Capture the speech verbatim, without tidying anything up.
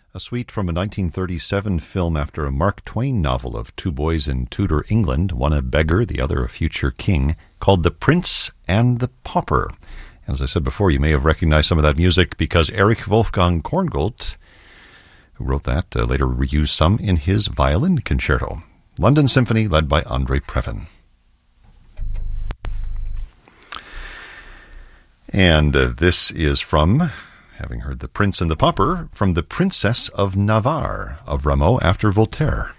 a suite from a nineteen thirty-seven film after a Mark Twain novel of two boys in Tudor England, one a beggar, the other a future king, called The Prince and the Pauper. As I said before, you may have recognized some of that music because Erich Wolfgang Korngold, who wrote that, uh, later reused some in his violin concerto. London Symphony, led by Andre Previn. And uh, this is from, having heard The Prince and the Pauper, from The Princess of Navarre of Rameau after Voltaire.